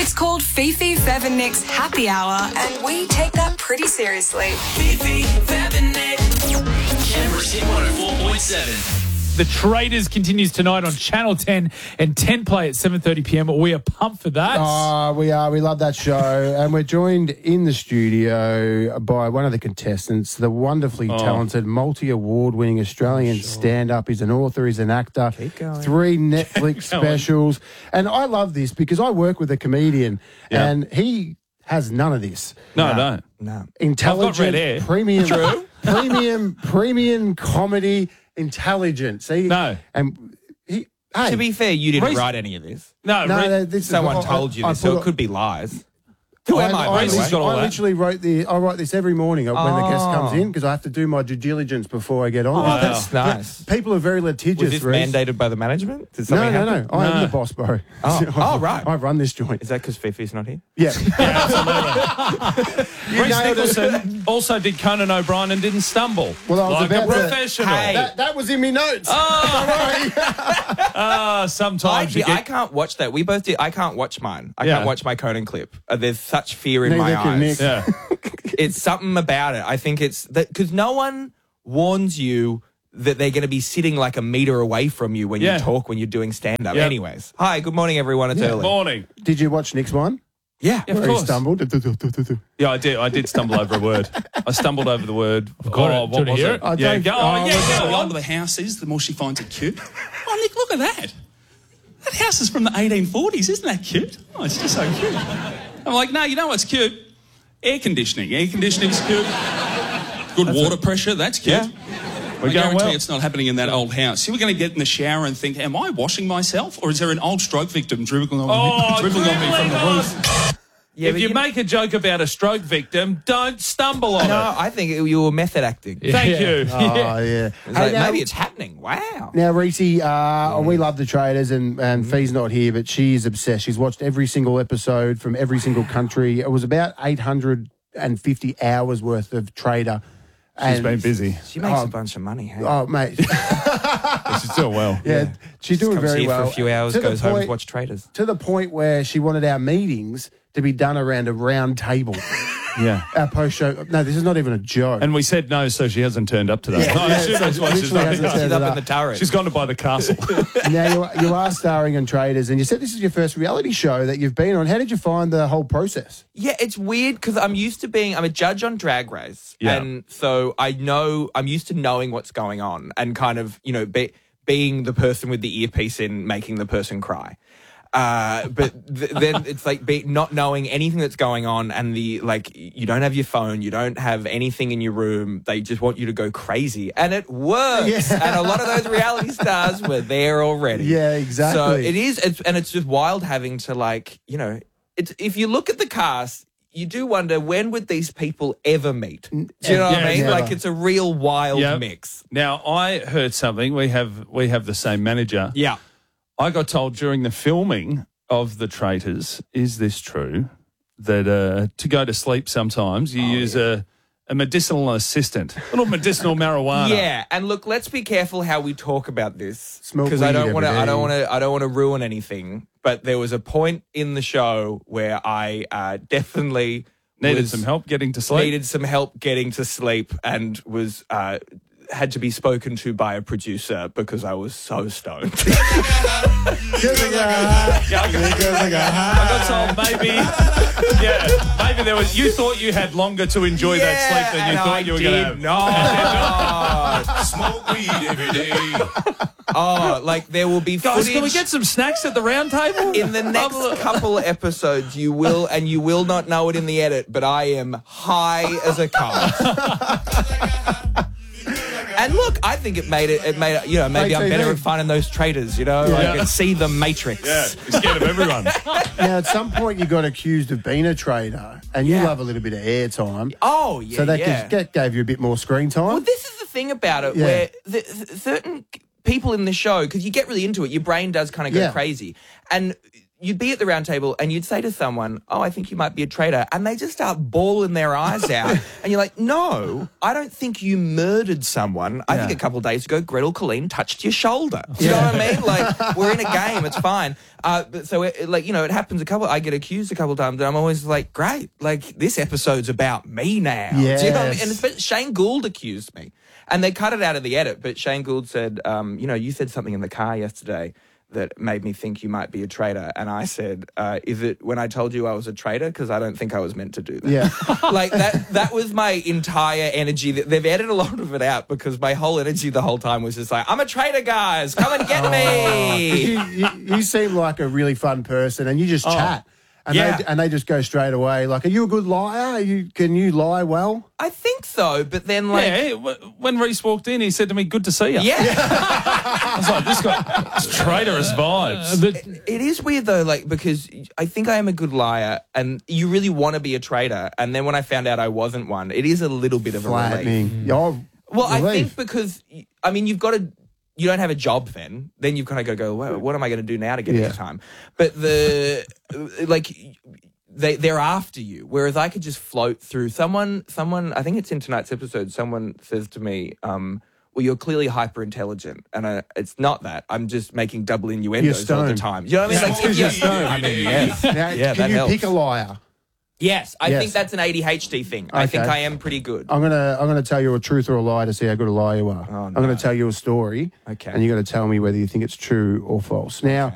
It's called Fifi, Fev and Nick's Happy Hour, and we take that pretty seriously. Fifi, Fev and Nick. Canberra's Hit 104.7. The Traders continues tonight on Channel 10 and 10 play at 7:30 p.m. We are pumped for that. Oh, we are. We love that show. And we're joined in the studio by one of the contestants, the wonderfully talented, multi-award-winning Australian stand-up. He's an author, he's an actor. Keep going. 3 Netflix specials. And I love this because I work with a comedian and he has none of this. No, I don't. No. Intelligent, red hair. premium comedy, intelligent. See? No. And he, To be fair, you didn't Reece- write any of this. No, this is Someone what told you I this, so put it could be lies. Who am I, by the way? got all I that. literally I write this every morning when the guest comes in because I have to do my due diligence before I get on. Oh, that's nice. People are very litigious. Was this Reece. mandated by the management? Did No, something no, happen? no. I am the boss, bro. Oh, right. I run this joint. Is that because Fifi's not here? Yeah. Reece nailed it. Nicholson also did Conan O'Brien and didn't stumble. Well, I was like about a to- professional. Hey. That was in my notes. Sometimes you I get... can't watch that. We both did. I can't watch mine. I Yeah. can't watch my Conan clip. There's such fear in my Neither can eyes. Nick. Yeah. It's something about it. I think it's that because no one warns you that they're going to be sitting like a meter away from you when Yeah. you talk when you're doing stand-up. Yeah. Anyways, hi, good morning, everyone. It's early. Morning. Did you watch Nick's one? Yeah. Of Where he course. stumbled. Yeah, I did. I did stumble over a word. I stumbled over the word. Do What you was wanna hear it? it? I Yeah, don't- go, oh, yeah, The go on. older the house is, the more she finds it cute. Oh, Nick, look at that. That house is from the 1840s. Isn't that cute? Oh, it's just so cute. I'm like, no, you know what's cute? Air conditioning. Air conditioning's cute. Good water pressure. That's cute. Yeah. I going guarantee well. it's not happening in that old house. You were going to get in the shower and think, am I washing myself? Or is there an old stroke victim dribbling on me from the roof? Yeah, If but you know- make a joke about a stroke victim, don't stumble on no, it. I think you were method acting. Thank you. Oh, yeah. It's like, maybe it's happening. Wow. Now, Reece, we love the Traders, and Fee's not here, but she's obsessed. She's watched every single episode from every single country. It was about 850 hours worth of Trader. She's been busy. She makes a bunch of money. Hey? Oh, mate. She's doing well. Yeah, she's doing Comes very here well. for a few hours, To the goes home point- to watch Traders. To the point where she wanted our meetings to be done around a round table. Yeah. Our post-show. No, this is not even a joke. And we said no, so she hasn't turned up today. Yeah, No, yeah, she- so that's why she's literally not hasn't here. turned She's up it in the turret. She's gone to buy the castle. Now, you are starring in Traders, and you said this is your first reality show that you've been on. How did you find the whole process? Yeah, it's weird because I'm a judge on Drag Race. Yeah. And so I'm used to knowing what's going on and kind of, being the person with the earpiece in, making the person cry. But then it's like not knowing anything that's going on and you don't have your phone, you don't have anything in your room. They just want you to go crazy. And it works. Yeah. And a lot of those reality stars were there already. Yeah, exactly. So it is, it's just wild having to if you look at the cast, you do wonder when would these people ever meet? Do you know what I mean? never. Like it's a real wild Yep. mix. Now, I heard something. We have the same manager. Yeah. I got told during the filming of The Traitors, is this true, that to go to sleep sometimes you use a medicinal assistant, a little medicinal marijuana. Yeah, and look, let's be careful how we talk about this Smoke because I weed don't want to. every I don't day. want to. I don't want to ruin anything. But there was a point in the show where I definitely Needed was- some help getting to sleep. Needed some help getting to sleep, and was had to be spoken to by a producer because I was so stoned. I got told maybe there was. You thought you had longer to enjoy that sleep than you thought you were going to have. No. Smoke weed every day. Oh, like there will be Guys, footage. can we get some snacks at the round table? In the next couple of episodes, you will not know it in the edit, but I am high as a kite. And look, I think it made it, maybe I'm better at finding those traitors, I can see the Matrix. Yeah, you're scared of everyone. Now, at some point, you got accused of being a trader, and you love a little bit of airtime. Oh, yeah, So that yeah. gave you a bit more screen time. Well, this is the thing about it, Yeah. where certain people in the show, because you get really into it, your brain does kind of go Yeah. crazy. And, you'd be at the round table and you'd say to someone, "Oh, I think you might be a traitor," and they just start bawling their eyes out, and you're like, "No, I don't think you murdered someone. I think a couple of days ago, Gretel Colleen touched your shoulder." You know what I mean? Like, we're in a game, it's fine. But so, it happens I get accused a couple of times, and I'm always like, great, like, this episode's about me now. Yes. Do you know what I mean? And especially Shane Gould accused me. And they cut it out of the edit, but Shane Gould said, you said something in the car yesterday that made me think you might be a traitor. And I said, is it when I told you I was a traitor? Because I don't think I was meant to do that. Yeah. Like, that was my entire energy. They've edited a lot of it out because my whole energy the whole time was just like, I'm a traitor, guys. Come and get me. You seem like a really fun person, and you just chat. And they just go straight away. Like, are you a good liar? Can you lie well? I think so, but then when Reese walked in, he said to me, "Good to see you." Yeah. I was like, this guy's traitorous vibes. It is weird though, like, because I think I am a good liar, and you really want to be a traitor, and then when I found out I wasn't one, it is a little bit of a relief. Flattening. Oh, Well, relief. I think because you don't have a job then you've kind of got to go, well, what am I going to do now to get any time? But they're after you, whereas I could just float through. Someone, I think it's in tonight's episode, someone says to me, well, you're clearly hyper intelligent, and it's not that. I'm just making double innuendos all the time. You know what I mean? Like, You're stoned. I mean, yes. Now, Yeah, can that you helps. pick a liar? Yes, I Yes. think that's an ADHD thing. I think I am pretty good. I'm gonna tell you a truth or a lie to see how good a liar you are. Oh, I'm gonna tell you a story, Okay. and you're gonna tell me whether you think it's true or false. Now,